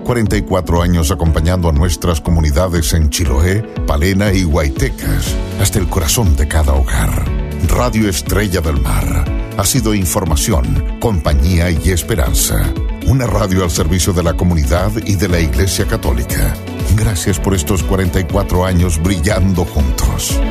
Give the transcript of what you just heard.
44 años acompañando a nuestras comunidades en Chiloé, Palena y Huaytecas, hasta el corazón de cada hogar. Radio Estrella del Mar ha sido información, compañía y esperanza. Una radio al servicio de la comunidad y de la Iglesia Católica. Gracias por estos 44 años brillando juntos.